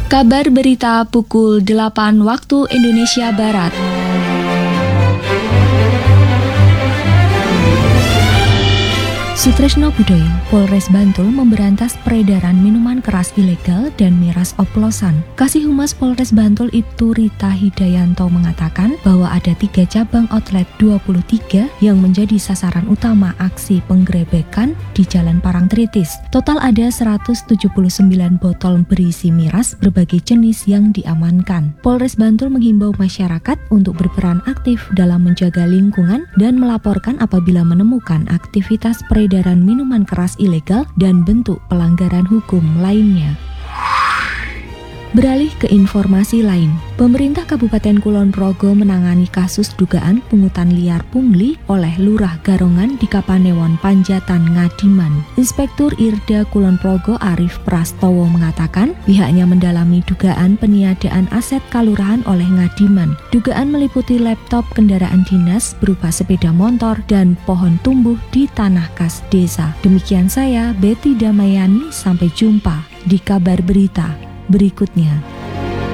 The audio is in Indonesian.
Kabar berita pukul 8 waktu Indonesia Barat. Sutresno Budoyo, Polres Bantul memberantas peredaran minuman keras ilegal dan miras oplosan. Kasih Humas Polres Bantul Ibtu Rita Hidayanto mengatakan bahwa ada 3 cabang outlet 23 yang menjadi sasaran utama aksi penggerebekan di Jalan Parangtritis. Total ada 179 botol berisi miras berbagai jenis yang diamankan. Polres Bantul menghimbau masyarakat untuk berperan aktif dalam menjaga lingkungan dan melaporkan apabila menemukan aktivitas peredaran minuman keras ilegal dan bentuk pelanggaran hukum lainnya. Beralih ke informasi lain, pemerintah Kabupaten Kulon Progo menangani kasus dugaan pungutan liar pungli oleh Lurah Garongan di Kapanewon Panjatan Ngadiman. Inspektur Irda Kulon Progo Arif Prastowo mengatakan pihaknya mendalami dugaan peniadaan aset kalurahan oleh Ngadiman. Dugaan meliputi laptop kendaraan dinas berupa sepeda motor dan pohon tumbuh di tanah kas desa. Demikian saya, Betty Damayani, sampai jumpa di kabar berita berikutnya.